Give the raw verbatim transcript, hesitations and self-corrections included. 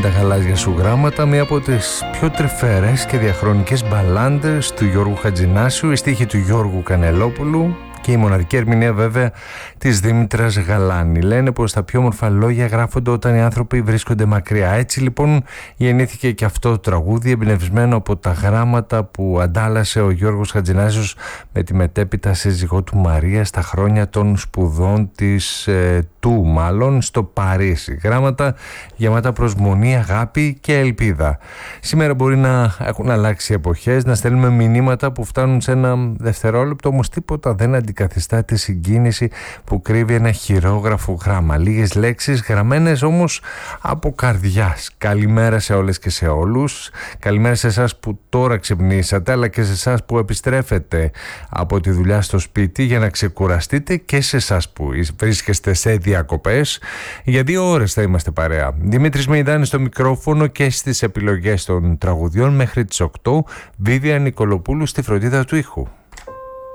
τα γαλάζια σου γράμματα, μία από τις πιο τρυφερές και διαχρονικές μπαλάντες του Γιώργου Χατζηνάσιου, η στίχη του Γιώργου Κανελόπουλου και η μοναδική ερμηνεία βέβαια της Δήμητρας Γαλάνη. Λένε πως τα πιο όμορφα λόγια γράφονται όταν οι άνθρωποι βρίσκονται μακριά. Έτσι λοιπόν γεννήθηκε και αυτό το τραγούδι, εμπνευσμένο από τα γράμματα που αντάλλασε ο Γιώργος Χατζηνάσιος με τη μετέπειτα σύζυγό του Μαρία στα χρόνια των σπουδών της ε, του μάλλον στο Παρίσι. Γράμματα γεμάτα προσμονή, αγάπη και ελπίδα. Σήμερα μπορεί να έχουν αλλάξει εποχές, να στέλνουμε μηνύματα που φτάνουν σε ένα δευτερόλεπτο, όμως τίποτα δεν αντικαθιστά τη συγκίνηση που κρύβει ένα χειρόγραφο γράμμα. Λίγες λέξεις γραμμένες όμως από καρδιάς. Καλημέρα σε όλες και σε όλους. Καλημέρα σε εσάς που τώρα ξυπνήσατε, αλλά και σε εσάς που επιστρέφετε από τη δουλειά στο σπίτι για να ξεκουραστείτε, και σε εσάς που βρίσκεστε σε διακοπές. Για δύο ώρες θα είμαστε παρέα. Δημήτρης Μεϊδάνης στο μικρόφωνο και στις επιλογές των τραγουδιών μέχρι τις οκτώ. Βίβια Νικολοπούλου στη φροντίδα του ήχου.